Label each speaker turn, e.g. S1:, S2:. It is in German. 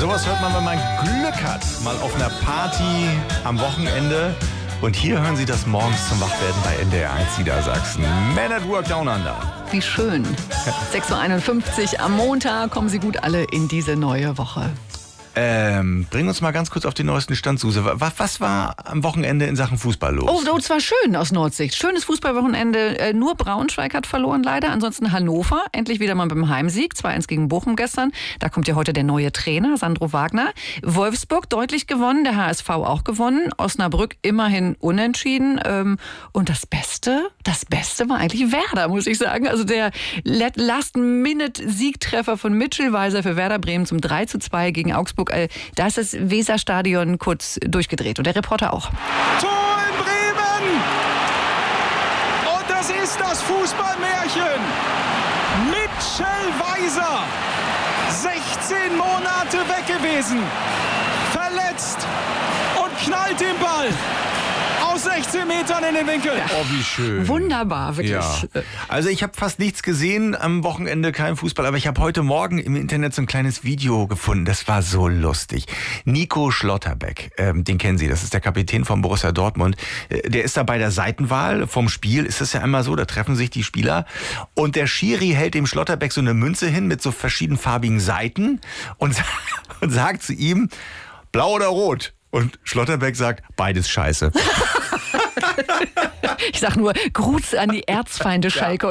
S1: Sowas hört man, wenn man Glück hat. Mal auf einer Party am Wochenende. Und hier hören Sie das morgens zum Wachwerden bei NDR 1 Niedersachsen. Men at Work Down Under.
S2: Wie schön. 6.51 Uhr am Montag. Kommen Sie gut alle in diese neue Woche.
S1: Bring uns mal ganz kurz auf den neuesten Stand, Suse. Was war am Wochenende in Sachen Fußball los?
S2: Oh, es war schön aus Nordsicht. Schönes Fußballwochenende. Nur Braunschweig hat verloren leider. Ansonsten Hannover. Endlich wieder mal beim Heimsieg. 2-1 gegen Bochum gestern. Da kommt ja heute der neue Trainer, Sandro Wagner. Wolfsburg deutlich gewonnen. Der HSV auch gewonnen. Osnabrück immerhin unentschieden. Und das Beste war eigentlich Werder, muss ich sagen. Also der Last-Minute-Siegtreffer von Mitchell Weiser für Werder Bremen zum 3:2 gegen Augsburg. Da ist das Weserstadion kurz durchgedreht und der Reporter auch.
S3: Tor in Bremen! Und das ist das Fußballmärchen. Mitchell Weiser, 16 Monate weg gewesen, verletzt und knallt den Ball aus 16 Metern in den Winkel.
S1: Oh, wie schön.
S2: Wunderbar, wirklich.
S1: Ja. Also ich habe fast nichts gesehen am Wochenende, kein Fußball, aber ich habe heute Morgen im Internet so ein kleines Video gefunden. Das war so lustig. Nico Schlotterbeck, den kennen Sie, das ist der Kapitän von Borussia Dortmund. Der ist da bei der Seitenwahl vom Spiel, ist das ja einmal so, da treffen sich die Spieler und der Schiri hält dem Schlotterbeck so eine Münze hin mit so verschiedenfarbigen Seiten und sagt zu ihm, blau oder rot? Und Schlotterbeck sagt, beides scheiße.
S2: Ich sag nur, Gruß an die Erzfeinde Schalke